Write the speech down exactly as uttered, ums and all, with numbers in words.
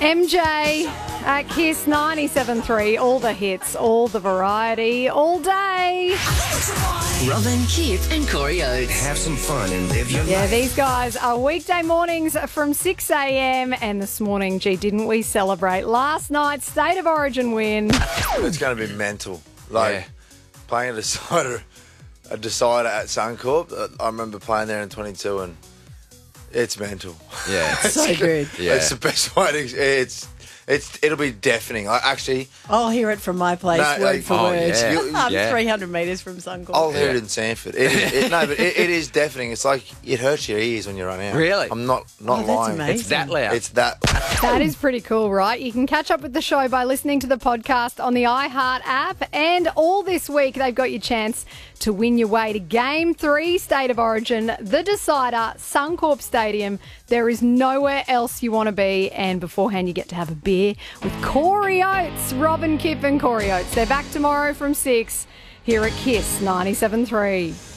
M J at Kiss ninety-seven three. All the hits, all the variety, all day. Robin, Kip and Corey Oates. Have some fun and live your Yeah, life. these guys are weekday mornings from six a.m. And this morning, gee, didn't we celebrate last night's State of Origin win? It's going to be mental. Like, Yeah. playing a decider, a decider at Suncorp. uh, I remember playing there in twenty-two and it's mental. Yeah. So good. Yeah. It's the best way to, it's, it's, it'll be deafening. I actually, I'll hear it from my place, No, word like- for oh, word. yeah. You- I'm Yeah. three hundred metres from Suncorp. I'll hear it Yeah. in Sanford. It, is- it, no, but it, it is deafening. It's like, it hurts your ears when you run out. Really? I'm not, not Oh, that's lying. amazing. It's that loud. It's that. That is pretty cool, right? You can catch up with the show by listening to the podcast on the iHeart app. And all this week, they've got your chance to win your way to Game three, State of Origin, the decider, Suncorp Stadium. There is nowhere else you want to be. And beforehand, you get to have a beer with Corey Oates, Robin, Kip and Corey Oates. They're back tomorrow from six here at Kiss ninety-seven three.